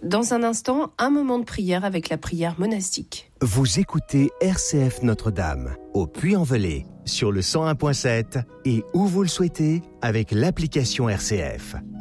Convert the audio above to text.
Dans un instant, un moment de prière avec la prière monastique. Vous écoutez RCF Notre-Dame, au Puy-en-Velay, sur le 101.7 et où vous le souhaitez avec l'application RCF.